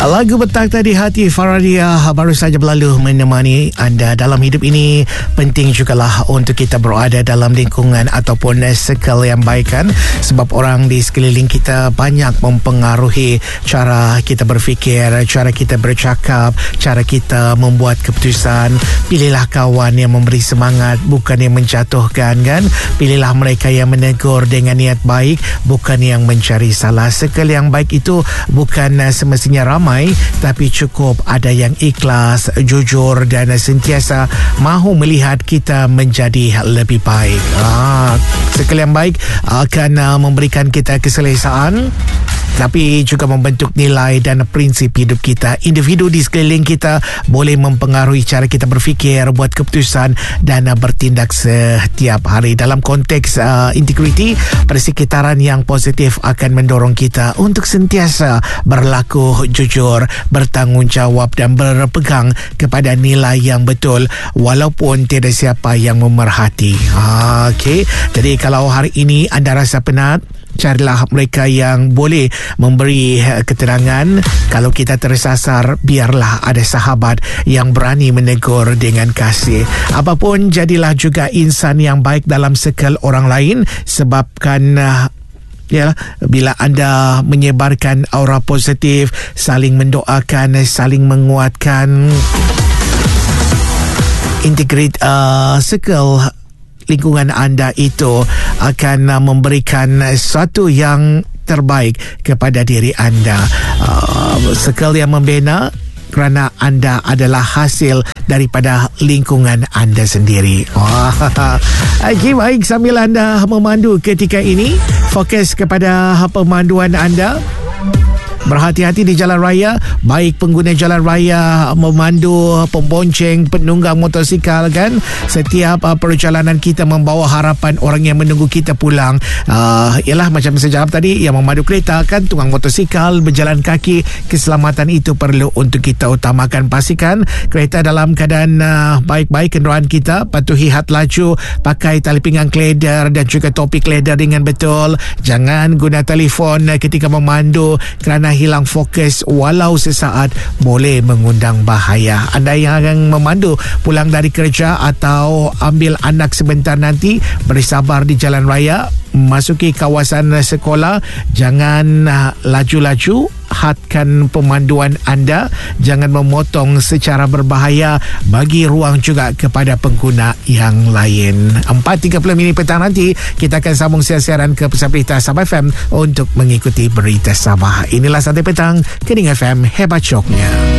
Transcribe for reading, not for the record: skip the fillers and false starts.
Lagu Bertakhta di Hati Faradia baru saja berlalu menemani anda. Dalam hidup ini penting jugalah untuk kita berada dalam lingkungan ataupun circle yang baik kan, sebab orang di sekeliling kita banyak mempengaruhi cara kita berfikir, cara kita bercakap, cara kita membuat keputusan. Pilihlah kawan yang memberi semangat, bukan yang menjatuhkan kan. Pilihlah mereka yang menegur dengan niat baik, bukan yang mencari salah. Circle yang baik itu bukan semestinya ramai, tapi cukup ada yang ikhlas, jujur dan sentiasa mahu melihat kita menjadi lebih baik. Circle yang baik akan memberikan kita keselesaan, tapi juga membentuk nilai dan prinsip hidup kita. Individu di sekeliling kita boleh mempengaruhi cara kita berfikir, buat keputusan dan bertindak setiap hari. Dalam konteks integriti, persekitaran yang positif akan mendorong kita untuk sentiasa berlaku jujur, bertanggungjawab dan berpegang kepada nilai yang betul walaupun tiada siapa yang memerhati. Okey. Jadi kalau hari ini anda rasa penat, carilah mereka yang boleh memberi keterangan. Kalau kita tersasar, biarlah ada sahabat yang berani menegur dengan kasih. Apapun, jadilah juga insan yang baik dalam circle orang lain, sebabkan bila anda menyebarkan aura positif, saling mendoakan, saling menguatkan, circle lingkungan anda itu akan memberikan sesuatu yang terbaik kepada diri anda. Circle yang membina kerana anda adalah hasil daripada lingkungan anda sendiri. Okay, baik, sambil anda memandu ketika ini, fokus kepada pemanduan anda. Berhati-hati di jalan raya, baik pengguna jalan raya, memandu, pembonceng, penunggang motosikal kan. Setiap perjalanan kita membawa harapan orang yang menunggu kita pulang. Ialah macam saya jawab tadi, yang memandu kereta kan, tunggang motosikal, berjalan kaki, keselamatan itu perlu untuk kita utamakan. Pastikan kereta dalam keadaan baik-baik, kenderaan kita, patuhi had laju, pakai tali pinggang kledar dan juga topi kledar dengan betul. Jangan guna telefon ketika memandu kerana hilang fokus walau sesaat boleh mengundang bahaya. Anda yang akan memandu pulang dari kerja atau ambil anak sebentar nanti, bersabar di jalan raya, masuki kawasan sekolah, jangan laju-laju. Hadkan pemanduan anda, jangan memotong secara berbahaya, bagi ruang juga kepada pengguna yang lain. 4.30 minit petang nanti kita akan sambung siaran ke Pusat Berita Sabah FM untuk mengikuti berita Sabah. Inilah Santai Petang, Kening FM, hebat syoknya.